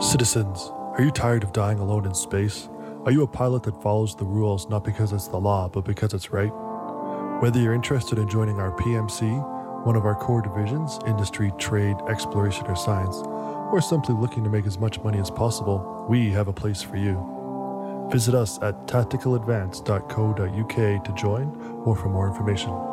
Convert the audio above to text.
Citizens, are you tired of dying alone in space? Are you a pilot that follows the rules not because it's the law, but because it's right? Whether you're interested in joining our PMC, one of our core divisions, industry, trade, exploration, or science, or simply looking to make as much money as possible, we have a place for you. Visit us at tacticaladvance.co.uk to join or for more information.